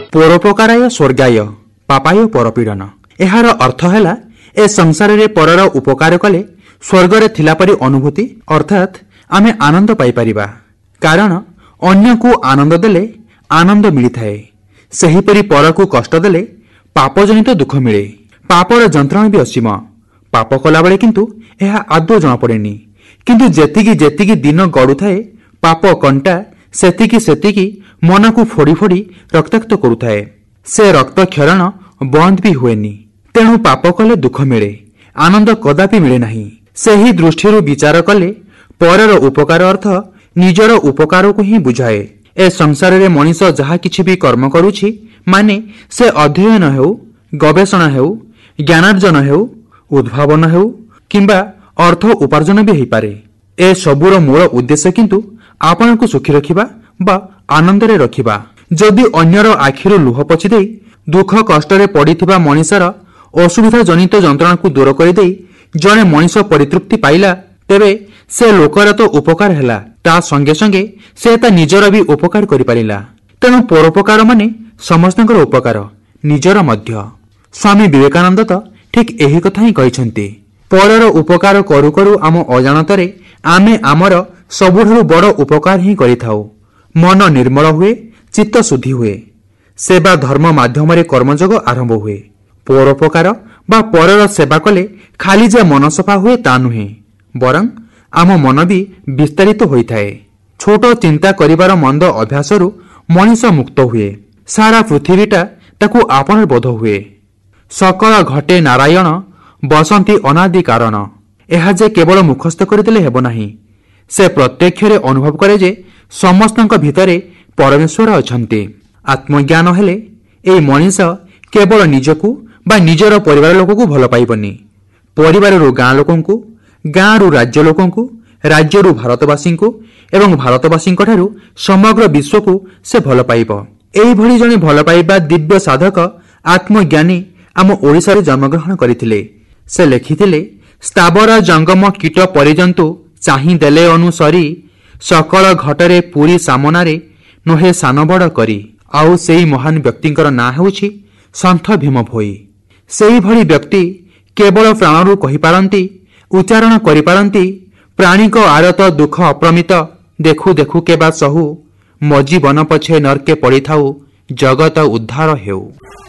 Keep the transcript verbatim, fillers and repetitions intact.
परोपकाराय स्वर्गाय पापाय परपीड़न। एहार अर्थ है ए संसार रे परर उपकार कले स्वर्गरे थिला परि अनुभूति अर्थात आमे आनंद पाई परिबा। कारण अन्य को आनंद देले आनंद मिलिथाए, सेहीपरि पर को कष्ट देले पाप जनित दुख मिले। पापर जंत्रणा भी असीम। पाप कला बेले किंतु एहा आदौ जଣା पड़ेनी, किंतु जेतिकी जेतिकी दिन गड़ु थाए पाप कंटा सेतिकी सेतिकी मन को फोड़ी फोड़ी रक्ताक्त करुथाए। से रक्त क्षरण बंद भी हुएनी। तेणु पाप कले दुख मिले, आनंद कदापि मिले नहीं। सेही दृष्टि विचार कले परर उपकार अर्थ निजर उपकार को ही बुझाए। ए संसार रे मनीष जहा किछि भी कर्म करुछि माने से अध्ययन हेउ, गवेषणा हेउ, ज्ञानार्जन हेउ, उद्भावन हेउ किंबा अर्थ उपार्जन भी हेइपारे। ए सबुर मूल उद्देश्य किंतु आपण को सुखी रखिबा बा आनंद रे रखिबा। जदि अन्यर आखिरु लुह पछि देई दुख कष्ट रे पड़िथिबा मनीषर असुविधा जनित जंत्रणा को दूर कर देई जणे मनीष परितृप्ति पाइला, तेबे से लोकर तो उपकार हैला, ता संगे संगे से ता निजर भी उपकार करि पारिला। तेणु परोपकार माने समस्तଙ୍କର उपकार, निजर मध्य। स्वामी विवेकानंद तो ठीक एही कथा ही कहिसंती। परर उपकार करू करू आम अजाणतरे आमे आमर सबुठारु बड़ उपकार ही करिथाउ। मन निर्मल हुए, चित्त शुद्धि हुए, सेवा धर्म माध्यम रे कर्मजोग आरंभ हुए। परोपकार बा परर सेवा कले खाली जे मन सफा हुए ता नुहे, बरं आम मन भी विस्तारित होइथाए। छोट चिंता करिवार मंद अभ्यासरु मनीष मुक्त हुए। सारा पृथ्वीटा ताकू आपण बोध हुए। सकल घटे नारायण बसंती अनादि कारण। एहा जे केवल मुखस्थ करदेले हेब नाही, से प्रत्यक्ष रे अनुभव करे जे समस्तଙ୍କ भितरे परमेश्वर अछंती। आत्मज्ञान हेले एई मनीष केवल निजकू बा निजर परिवार लोककू भल पाइबनी, परिवाररू गाँ लोकंकू, गाँरू राज्य लोकंकू, राज्यरू भारतवासींकू एवं भारतवासींक ठारू समग्र विश्वकू से भल पाइब। एही भली जणे भल पाइबा दिव्य साधक आत्मज्ञानी आम ओडिशा रे जन्मग्रहण करिथिले। से लेखिथिले, स्थावर जंगम कीट परिजंतु चाहि देले अनुसरी, सकल घटरे पूरी सामनारे नोहे सान बड़ करी। आउ सेई महान व्यक्तिंकर नाम हेउछि सन्थ भीम भोई। सेही भली व्यक्ति केवल प्राणरू कहि पारंती, उच्चारण करि पारंती, प्राणीक आरत दुख अप्रमित देखु देखु के बा सहु, मो जीवन पछे नरके पड़ी थाउ, जगत उद्धार हेउ।